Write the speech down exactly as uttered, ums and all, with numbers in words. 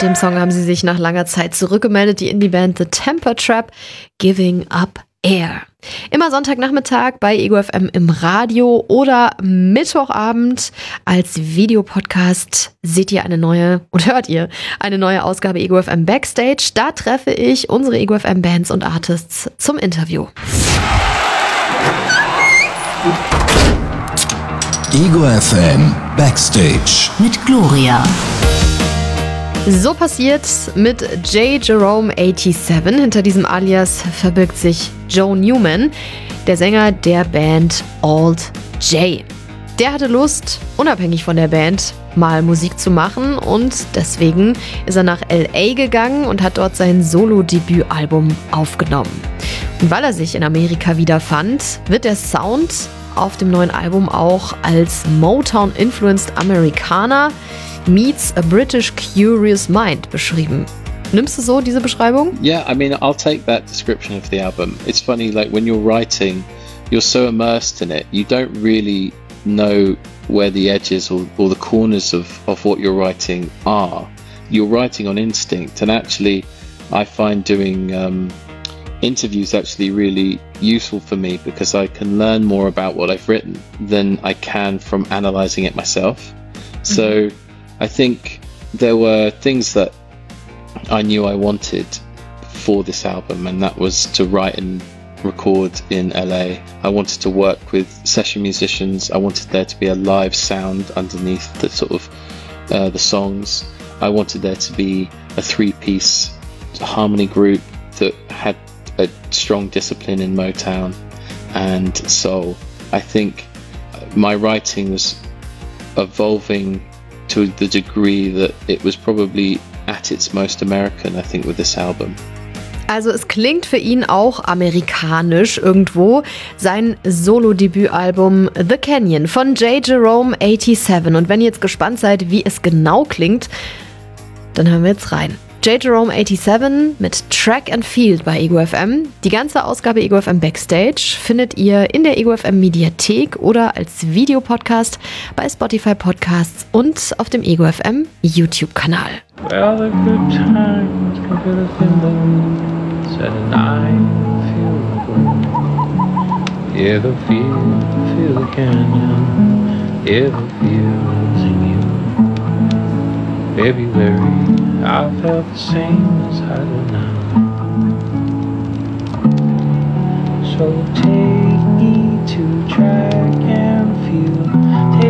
Mit dem Song haben sie sich nach langer Zeit zurückgemeldet, die Indie-Band The Temper Trap, Giving Up Air. Immer Sonntagnachmittag bei Ego F M im Radio oder Mittwochabend als Videopodcast seht ihr eine neue und hört ihr eine neue Ausgabe Ego F M Backstage. Da treffe ich unsere Ego F M Bands und Artists zum Interview. Ego F M Backstage mit Gloria. So passiert mit J. Jerome siebenundachtzig. Hinter diesem Alias verbirgt sich Joe Newman, der Sänger der Band Alt J. Der hatte Lust, unabhängig von der Band, mal Musik zu machen und deswegen ist er nach L A gegangen und hat dort sein Solo-Debütalbum aufgenommen. Und weil er sich in Amerika wiederfand, wird der Sound auf dem neuen Album auch als Motown-influenced Americana meets a British curious mind beschrieben. Nimmst du so diese Beschreibung? Yeah, I mean, I'll take that description of the album. It's funny, like when you're writing, you're so immersed in it, you don't really know where the edges or, or the corners of, of what you're writing are. You're writing on instinct, and actually, I find doing um, interviews actually really useful for me because I can learn more about what I've written than I can from analysing it myself. Mm-hmm. So I think there were things that I knew I wanted for this album, and that was to write and record in L A. I wanted to work with session musicians. I wanted there to be a live sound underneath the sort of uh, the songs. I wanted there to be a three-piece harmony group that had a strong discipline in Motown and soul. I think my writing was evolving to the degree that it was probably at its most American, I think, with this album. Also es klingt für ihn auch amerikanisch irgendwo. Sein Solo-Debütalbum The Canyon von J. Jerome siebenundachtzig. Und wenn ihr jetzt gespannt seid, wie es genau klingt, dann hören wir jetzt rein. J. Jerome siebenundachtzig mit Track and Field bei Ego F M. Die ganze Ausgabe Ego F M Backstage findet ihr in der Ego F M Mediathek oder als Videopodcast bei Spotify Podcasts und auf dem Ego F M YouTube-Kanal. Well, the good times can feel the thin said and I feel the blue. Yeah, the feel, feel the canyon. Yeah, the feel's in you. February, I felt the same as I do now. So take me to track and field.